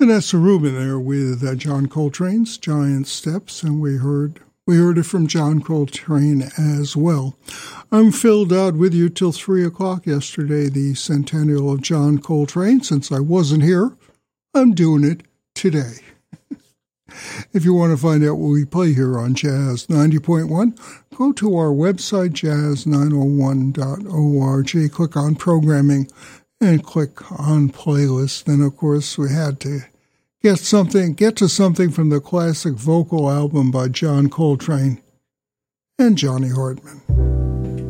Vanessa Rubin there with John Coltrane's Giant Steps, and we heard it from John Coltrane as well. I'm Phil Dodd with you till 3 o'clock yesterday, the centennial of John Coltrane. Since I wasn't here, I'm doing it today. If you want to find out what we play here on Jazz 90.1, go to our website, jazz901.org, click on Programming, and click on Playlist. Then, of course, we had to get to something from the classic vocal album by John Coltrane and Johnny Hartman.